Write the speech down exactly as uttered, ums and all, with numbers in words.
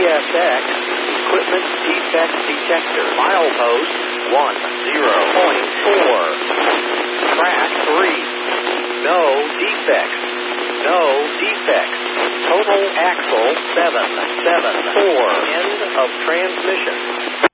S X Equipment Defect Detector. Milepost one zero point four. Track three. No defects. No defects. Total axle seven seven four. End of transmission.